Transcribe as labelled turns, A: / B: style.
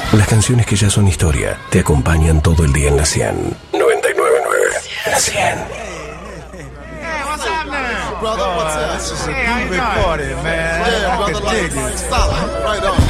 A: Las canciones que ya son historia te acompañan todo el día en la 100. 99.9. La 100.
B: Brother, what's up?
C: This is a groovy party, man.
B: Yeah,
C: I
B: brother,
C: can dig
B: like,
C: it.
B: stop. Right on.